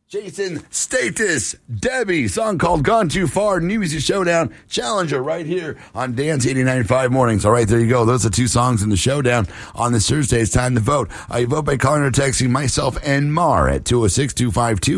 Jason Status, Debbie, song called Gone Too Far, New Music Showdown, Challenger right here on Dance 89.5 Mornings. All right, there you go. Those are two songs in the showdown on this Thursday. It's time to vote. You vote by calling or texting myself and Mar at 206-252.